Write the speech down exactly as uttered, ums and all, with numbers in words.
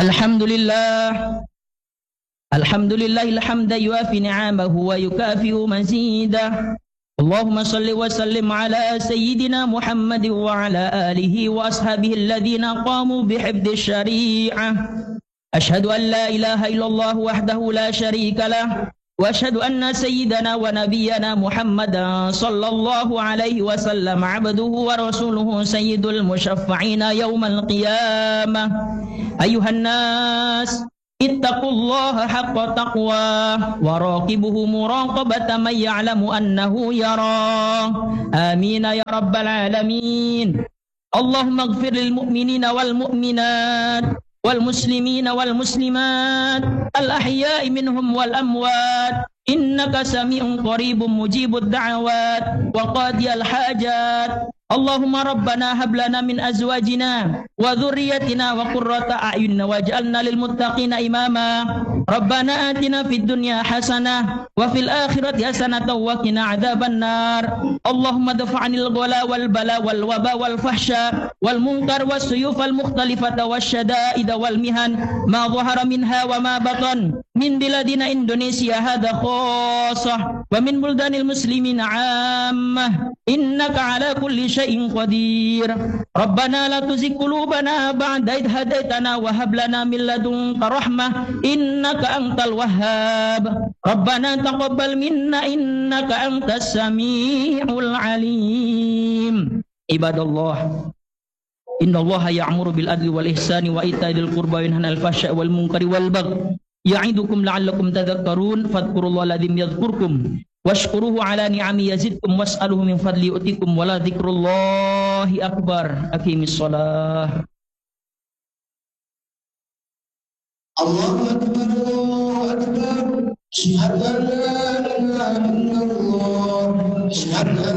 الحمد لله الحمد لله الحمد يوافي نعمه ويكافئ مزيده. اللهم صل وسلم على سيدنا محمد وعلى آله وأصحابه الذين قاموا بحفظ الشريعة. أشهد أن لا إله إلا الله وحده لا شريك له، وأشهد أن سيدنا ونبينا محمدا صلى الله عليه وسلم عبده ورسوله سيد المشفعين يوم القيامة. أيها الناس اتقوا الله حق تقواه وراقبه مراقبة من يعلم أنه يراه. آمين يا رب العالمين. اللهم اغفر للمؤمنين والمؤمنات والمسلمين والمسلمات الأحياء منهم والأموات، إنك سميع قريب مجيب الدعوات وقاضي الحاجات. اللهم ربنا هب لنا من أزواجنا وذريتنا وقرة أعين واجعلنا للمتقين إماما. ربنا آتنا في الدنيا حسنة وفي الآخرة حسنة وقنا عذاب النار. اللهم ادفع عن الغلا والبلاء والوباء والفحشاء والمنكر والسيوف المختلفة والشدائد والمهن ما ظهر منها وما بطن من بلادنا إندونيسيا هذا خاصة ومن بلدان المسلمين عامة، إنك على كل شيء قدير. ربنا لا تزغ قلوبنا بعد إذ هديتنا وهب لنا من لدنك رحمة إنك أنت الوهاب. ربنا تقبل منا إنك أنت السميع العليم. عباد الله، إن الله يأمر بالعدل والإحسان وإيتاء ذي القربى وينهى عن الفحشاء والمنكر والبغي يعظكم لعلكم تذكرون. فاذكروا الله العظيم يذكركم واشكروه على نعمه يزدكم واسألوه من فضله يؤتكم ولا ذكر الله أكبر. أقيم الصلاة. الله أكبر الله أكبر. أشهد أن لا إله إلا الله. أشهد